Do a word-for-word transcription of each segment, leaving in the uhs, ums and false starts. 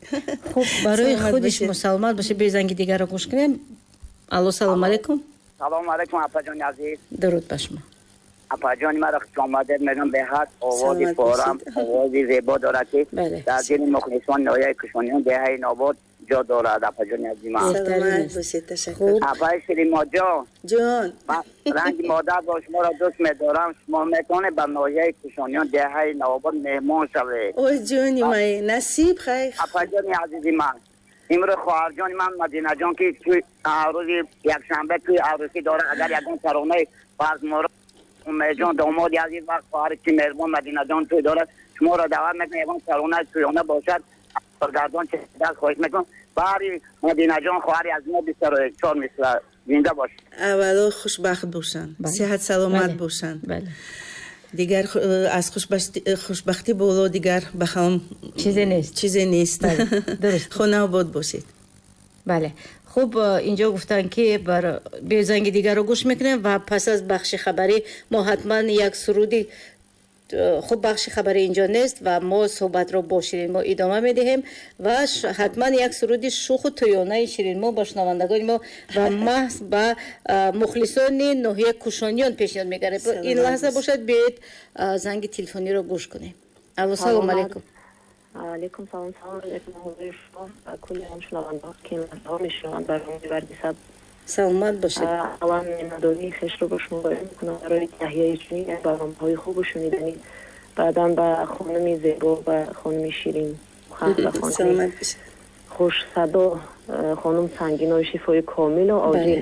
خب برای خودش مسلمان باشه به زنگ دیگر رو گوش کنیم. الو سلام علیکم. سلام علیکم اپا جان عزیز. درود بر شما. اپا جان مرا خوش آمدید میگم به حد آوازی فارم آوازی زیبا دارد که در دل مخلصان نایه کشانیان دهه نابود جا دارد. اپا جان عزیز من سلامت باشید. تشکر. اپا شریما جان جان رنگ مادر با شما را دوست می‌دارم. شما میتونه به نایه کشانیان دهه نابود مهمان شوید. اوه جانی من نصیب خیر. اپا جان عزیز من امروز خواهر جان من مدینه جان که توی روز یک شنبه توی عروسی داره اگر یکون ترانه فرض مورد جان دامادی عزیز و خواهر که مهربان مدینه جان توی داره شما را دعوت میکنم یکون ترانه تویانه باشد برگردان چه دست خواهش میکنم باری مدینه جان خواهری از ما بیست و چهار مثل زنده باش. اولا خوشبخت باشن صحت سلامت باشن. دیگر از خوشبختی بالا دیگر بخوام چیزی نیست چیزی نیست. درست خونه آباد باشید. بله خب اینجا گفتن که بر به زنگ دیگر رو گوش میکنیم و پس از بخش خبری ما حتما یک سرودی خب بخش خبری اینجا نیست و ما صحبت رو با شیرین ما ادامه میدهیم و حتما یک سرودی شوخ و تویانه شیرین ما با شنوندگان ما و محض با مخلصان ناحیه کوشانیان پیشنهاد میگیره. این لحظه باشد بیاید زنگ تلفنی رو گوش کنیم. الو سلام علیکم. علیکم سلام سلام علیکم حضور شما و کلی هم شنوندگان که مصاحبه میشوند برنامه بردیسد سلامت باشید. اولا میناداری خش رو با شما باید میکنم برای تهیه چنین برنامه های خوب و شنیدنی. بعدا با خانم زیبا و خانم شیرین و خانم خوش صدا خانم سنگین و شفای کامل و عاجل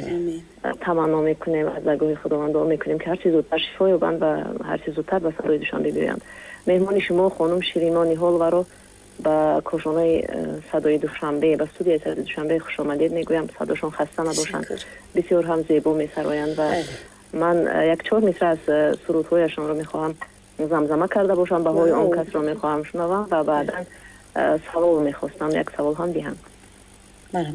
تمنا میکنیم از درگاه خداوند دعا میکنیم که هر چیز زودتر شفای یابند و هر چیز زودتر به سرای دوشان ببرند. مهمان شما خانم شیرینا نیهال و رو با کشانه صدای دوشنبه با استودیوی صدای دوشنبه خوش آمدید میگویم. صداشون خسته نباشند بسیار هم زیبا میسرایند و من یک چهار مصرع از سرودهایشان رو میخواهم زمزمه کرده باشم به های آن کس رو میخواهم شنوم و بعدا سوال میخواستم یک سوال هم دیهم. مرحبا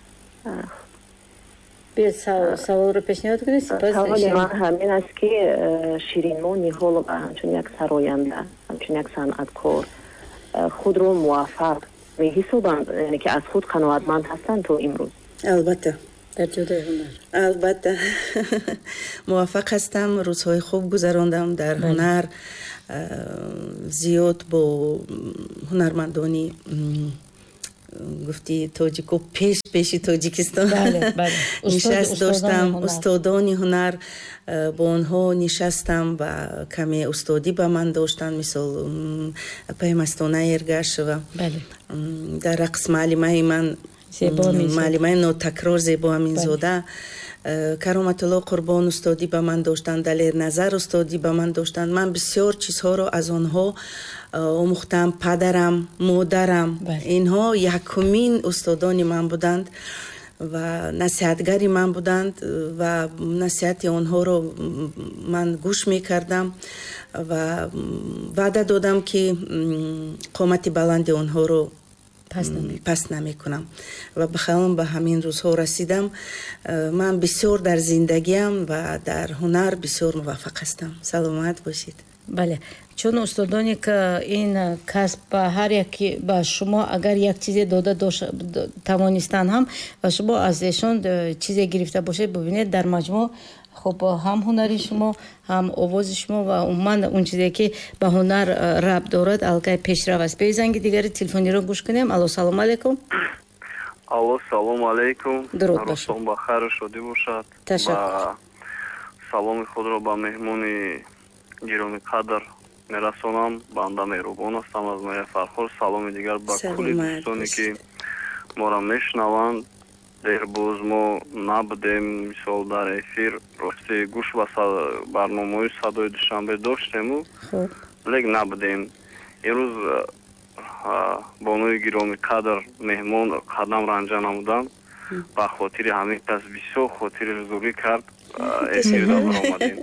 بیاید سوال رو پیشنهاد کنید. سوال من همین است که شیرین ما نیهال همچون یک سراینده همچون یک صنعتکار خود رو موفق میحسابند یعنی که از خود قناعتمند هستند تا امروز؟ البته در جدای هنر البته موفق هستم. روزهای خوب گذراندم در هنر. زیاد با هنرمندانی گفتی تاجیکو پیش پیشی تاجیکستان بله بله نشست داشتم. استادانی هنر با آنها نشستم و کمی استادی با من داشتن مثل پیمستانه ارگش و در رقص معلمه من معلمه نوتکرار زیبا امین زاده کرامت الله قربان استادی به من داشتند. دلیر نظر استادی به من داشتند. من بسیار چیزها را از آنها آموختم. پدرم مادرم اینها یکمین استادان من بودند و نصیحتگری من بودند و نصیحت آنها را من گوش می کردم و وعده دادم که قامت بلند آنها را پس نمی کنم و بخواهم به همین روزها رسیدم. من بسیار در زندگیم و در هنر بسیار موفق هستم. سلامت باشید. بله چون استادانی که این کسب به هر یکی به شما اگر یک چیزی داده داشت توانستن هم و شما از ایشان چیزی گرفته باشه ببینید در مجموع خب هم هنری شما هم آواز شما و عموما اون چیزی که به هنر ربط دارد الگوی پیشرو است. به زنگ دیگری تلفنی رو گوش کنیم. الو سلام علیکم. الو سلام علیکم. درود باشید. روزتان بخیر و شادی باشد. تشکر. سلام خود را به مهمون گرامی قدر میرسانم. بنده مهربان هستم از مایه فرخور. سلام دیگر به کلی دوستانی که ما را میشنوند. دیر باز ما نبودیم مثال در افیر راستی گوش به برنامه صدای دوشنبه داشتیم لیک نبودیم. امروز بانوی گرامی قدر مهمان قدم رنجه نمودن به خاطر همین کس بسیار خاطر زوری کرد افیر دار آمدیم.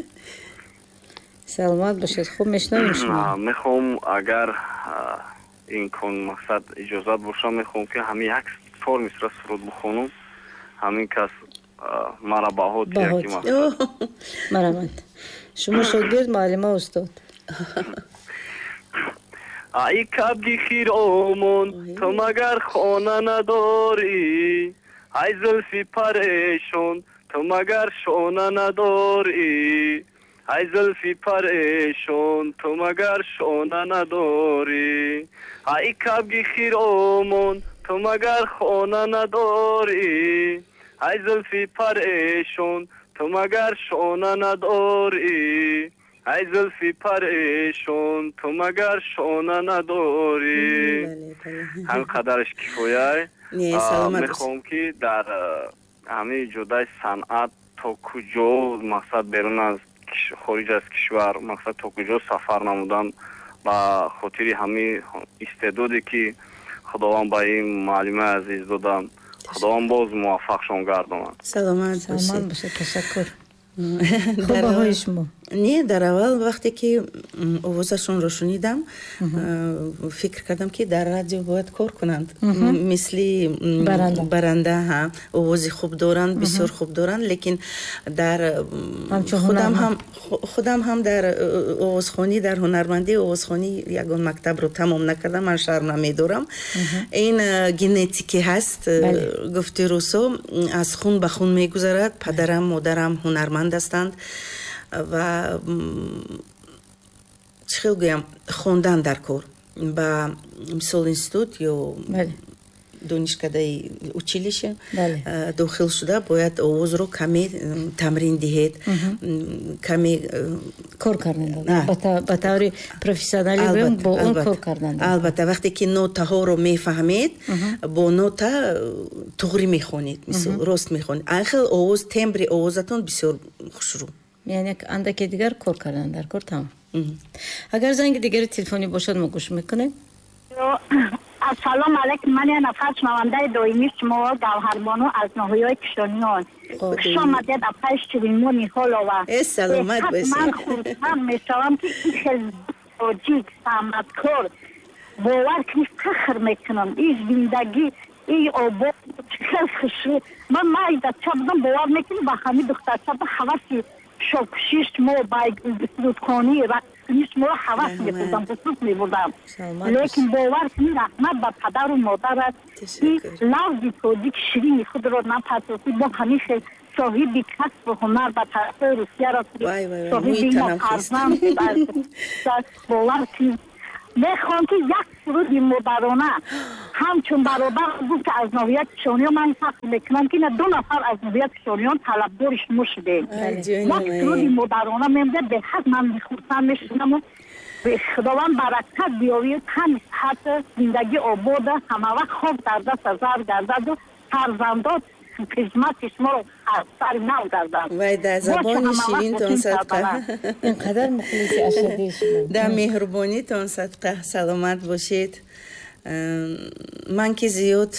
سلامت باشید. خوب میشنویم شما. میخوام اگر این کن مقصد اجازت باشم میخوام که همین یک چهار مصرع سرود بخونم. همین کس مرا باهات یکی مقصد مرحبا. شما شاگرد معلم استاد. ای کبگی خیر آمون تو مگر خانه نداری ای زلفی پریشون تو مگر شانه نداری ای زلفی پریشون تو مگر شانه نداری ای کبگی خیر آمون تو مگر خانه نداری ای زلفی پریشون تو مگر شانه نداری ای زلفی پریشون تو مگر شانه نداری هم قدرش کفایه میخوام که در همه جدای صنعت تا کجا مقصد بیرون از خارج از کشور مقصد تا کجا سفر نمودن با خاطر همه استعدادی که خداوند با این معلم عزیز دادن خداوند باز موفقشون گرداند. سلامت سلامت باشه. تشکر. خوب های شما. نه در اول وقتی که آوازشون رو شنیدم فکر کردم که در رادیو باید کار کنند مثل برنده, برنده ها آوازی خوب دارند بسیار خوب دارند لیکن در خودم هم خودم هم در آوازخوانی در هنرمندی آوازخوانی یگان مکتب رو تمام نکردم من شرم نمیدارم این ژنتیکی هست گفته روسو از خون به خون میگذرد پدرم مادرم هنرمند هستند و چی خیلی گویم خوندن در کار با مثال اینستیتوت یا دانشکده училище داخل شده باید آواز رو کمی تمرین دهید کمی کار کردن با طور پروفسیونالی بیم با اون کار کردن البته وقتی که نوته ها رو میفهمید با نوته توغری میخونید مثال راست میخونید آخر آواز تمبر آوازتون بسیار خوشرو یعنی اندکی دیگر کار کردن در کار تمام اگر زنگ دیگر تلفنی باشد ما گوش میکنیم سلام علیکم من یه نفر شنونده دائمی شما گوهربانو از ناحیه کشتیان خوش آمدید اپایش چوینمو نیخال و سلامت باشید من خودم میشوم که این خیلی جیگ سامتکار باور کنید فخر میکنم این زندگی این آباد خیلی خوشی من مایده چبزم باور میکنم با همین دختر چبزم حواسی شوکشیش مو باید رودکانی رقصنیش مو حواس میکردم بسوس میبردم لیکن باور کنید رحمت با پدر و مادر این لفظی توجیک شیرین خود رو نپسوسی با همیشه صاحبی کسب و هنر با طرف روسیه را صاحبی ما فرزند باور کنید میخوام که یک سرود مدرانه همچون برابر بود که از ناحیه کشتیان من فکر میکنم که دو نفر از ناحیه کشتیان طلبدارش نشده یک سرود مدرانه میمده به حد من میخورسم میشونم و به خداوند برکت بیاوید هم صحت زندگی آباد همه وقت خوب در دست زر گردد و فرزندات خدمتش ما رو از سر نو گردد وای در زبان شیرین تون صدقه اینقدر مخلصی اشدی شما در مهربانی تون صدقه سلامت باشید من که زیاد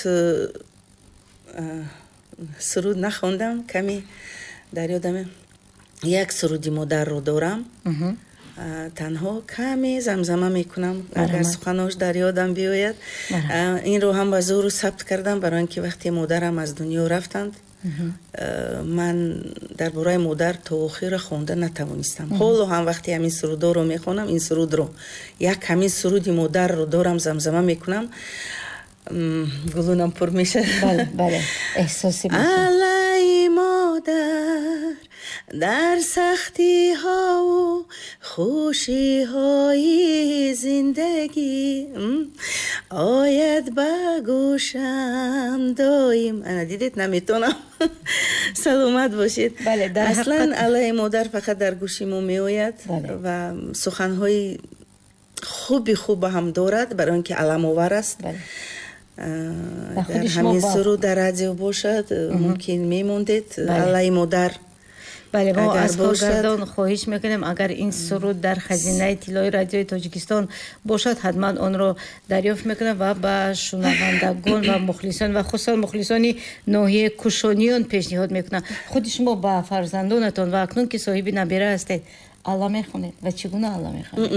سرود نخوندم کمی در یادم یک سرودی مادر رو دارم تنها کمی زمزمه میکنم اگر سخناش در یادم بیاید این رو هم به زور ثبت کردم برای اینکه وقتی مادرم از دنیا رفتند من در برای مادر تا آخر خونده نتوانستم حالا هم وقتی همین سرود رو میخونم این سرود رو یک همین سرودی مادر رو دارم زمزمه میکنم گلونم پر میشه بله بله احساسی میشه علی مادر در سختی ها و خوشی های زندگی آید با گوشم دایم انا دیدید نمیتونم سلامت باشید بله اصلا علی مادر فقط در گوشی ما میآید و سخنهای خوبی خوب هم دارد برای اینکه علم آور است بله. در همین سرود در رادیو باشد ممکن میموندید علی مادر بله ما از کارگردان خواهش میکنیم اگر این سرود در خزینه اطلاعی رادیوی تاجیکستان باشد حتما آن را دریافت میکنم و به شنوندگان و مخلصان و خصوصا مخلصان ناحیه کشتیان پیشنهاد میکنم خود شما با فرزندانتان و اکنون که صاحب نبیره هستید الله میخونید و چگونه الله میخونید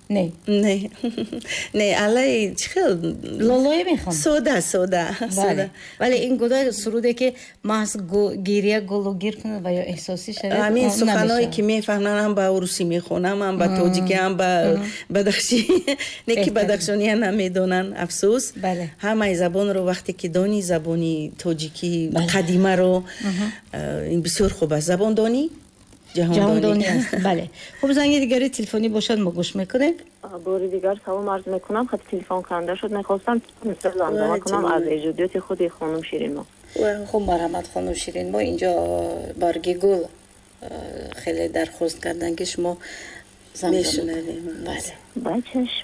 не не не алай чихел лолои мехам сода сода сода вале ин гуна суруде ки маҳз гирия гологир кунад ва ё эҳсосӣ шавад амин суханое ки мефаҳмам ба урусӣ мехонам ам ба тоҷикӣ ам ба бадахшӣ не ки бадахшония намедонанд афсӯс ҳамаи забонро вақте ки дони забони тоҷикӣ қадимаро ин бисёр хуб аст забондонӣ ҷаҳондонӣ аст бале хуб занги дигари телефонӣ бошад мо гӯш мекунем бори дигар салом арз мекунам хати телефон канда шуд мехостам зандама кунам аз эҷодиёти худи хонум Ширинмо хуб марҳамат хонум Ширинмо инҷо барги гул хеле дархост кардан ки шумо мешунавем ба чашм